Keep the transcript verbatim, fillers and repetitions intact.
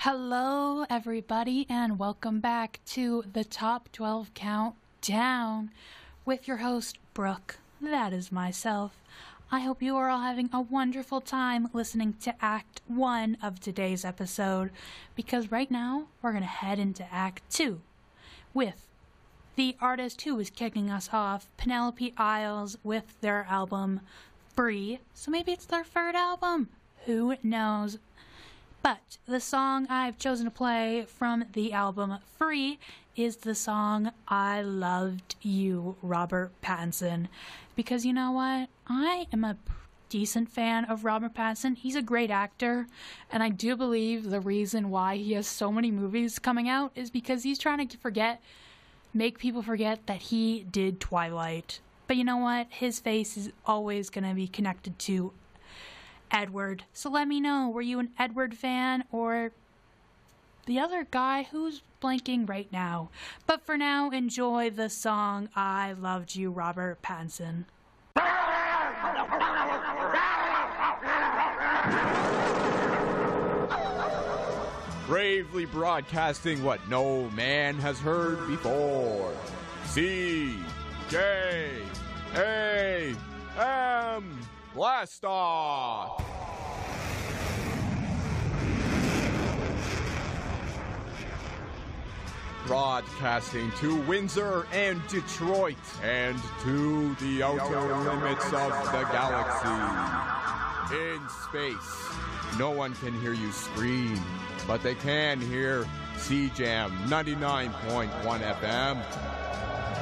Hello, everybody, and welcome back to the Top twelve Countdown with your host, Brooke. That is myself. I hope you are all having a wonderful time listening to Act one of today's episode, because right now we're going to head into Act two with the artist who is kicking us off, Penelope Isles, with their album Free. So maybe it's their third album. Who knows? But the song I've chosen to play from the album Free is the song I Loved You, Robert Pattinson. Because you know what? I am a decent fan of Robert Pattinson. He's a great actor. And I do believe the reason why he has so many movies coming out is because he's trying to forget, make people forget that he did Twilight. But you know what? His face is always going to be connected to Edward. So let me know, were you an Edward fan or the other guy who's blanking right now? But for now, enjoy the song I Loved You, Robert Pattinson. Bravely broadcasting what no man has heard before. C J A M Blast Off! Broadcasting to Windsor and Detroit and to the outer limits of the galaxy. In space, no one can hear you scream, but they can hear C J A M ninety-nine point one F M